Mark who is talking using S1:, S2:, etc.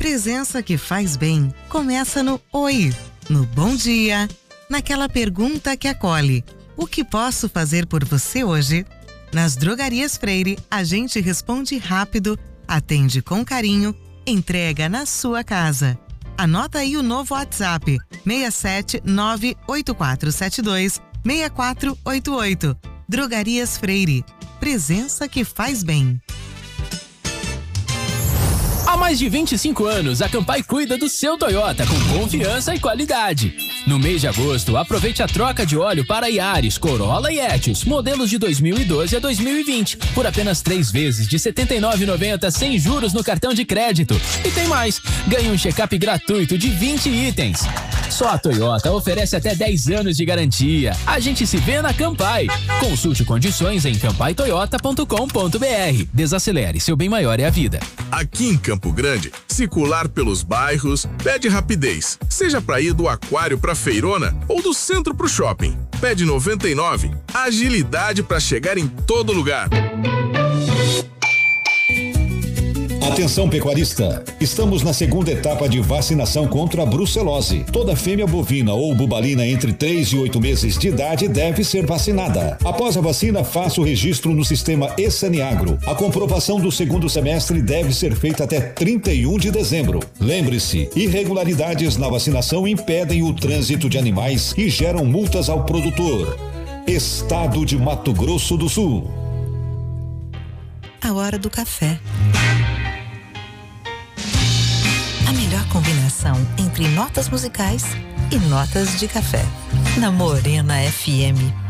S1: Presença que faz bem começa no oi, no bom dia, naquela pergunta que acolhe. O que posso fazer por você hoje? Nas Drogarias Freire, a gente responde rápido, atende com carinho, entrega na sua casa. Anota aí o novo WhatsApp, 67984726488. Drogarias Freire, presença que faz bem.
S2: Há mais de 25 anos, a Campai cuida do seu Toyota com confiança e qualidade. No mês de agosto, aproveite a troca de óleo para Yaris, Corolla e Etios, modelos de 2012 a 2020, por apenas 3 vezes de R$ 79,90 sem juros no cartão de crédito. E tem mais, ganhe um check-up gratuito de 20 itens. Só a Toyota oferece até 10 anos de garantia. A gente se vê na Campai. Consulte condições em campaitoyota.com.br. Desacelere, seu bem maior é a vida.
S3: Aqui em Campo Grande, circular pelos bairros pede rapidez. Seja para ir do aquário para feirona ou do centro para o shopping. Pede 99. Agilidade para chegar em todo lugar.
S4: Atenção pecuarista, estamos na segunda etapa de vacinação contra a brucelose. Toda fêmea bovina ou bubalina entre 3 e 8 meses de idade deve ser vacinada. Após a vacina, faça o registro no sistema Essaniagro. A comprovação do segundo semestre deve ser feita até 31 de dezembro. Lembre-se, irregularidades na vacinação impedem o trânsito de animais e geram multas ao produtor. Estado de Mato Grosso do Sul.
S1: A hora do café. A melhor combinação entre notas musicais e notas de café. Na Morena FM.